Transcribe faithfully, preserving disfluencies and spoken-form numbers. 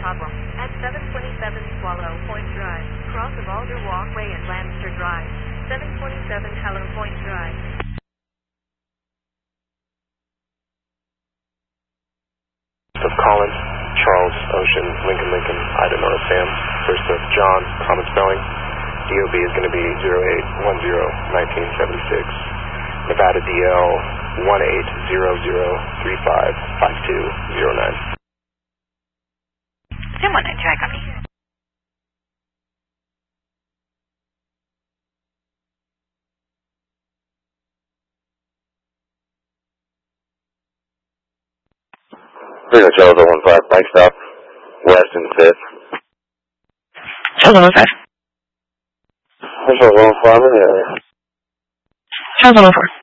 problem. At seven twenty-seven Swallow Point Drive, cross of Alder Walkway and Lancaster Drive. seven twenty-seven Hallow Point Drive. Of Collins, Charles, Ocean, Lincoln, Lincoln, Idaho, Sam. First of John, common spelling. D O B is going to be zero eight one zero one nine seven six. Nevada D L one eight zero zero three five five two zero nine. Sam one nine two, I copy. Rio Charles one five, bike stop, west and fifth. Charles one five. Charles one five in the area. Charles one four.